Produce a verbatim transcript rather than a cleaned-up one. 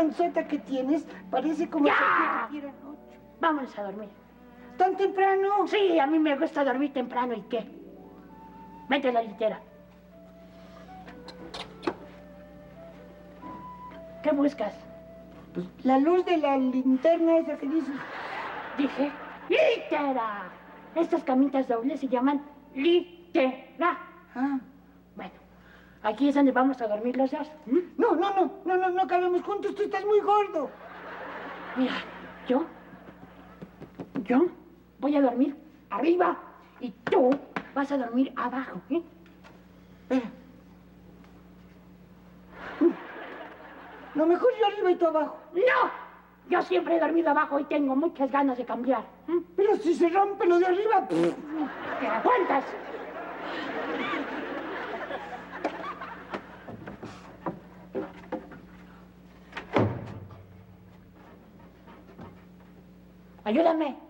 panzota que tienes parece como ¡Ya! si te dieran ocho. Vámonos a dormir. ¿Tan temprano? Sí, a mí me gusta dormir temprano. ¿Y qué? Vete a la litera. ¿Qué buscas? Pues la luz de la linterna esa que dices. Dije, litera. Estas camitas dobles se llaman litera. Ah. Bueno, aquí es donde vamos a dormir los dos. ¿Mm? No, no, no, no, no, no cabemos juntos, tú estás muy gordo. Mira, yo, yo voy a dormir arriba y tú vas a dormir abajo, ¿eh? Espera. Lo mejor yo arriba y tú abajo. ¡No! Yo siempre he dormido abajo y tengo muchas ganas de cambiar. ¿Mm? Pero si se rompe lo de arriba... ¿Te aguantas? Ayúdame.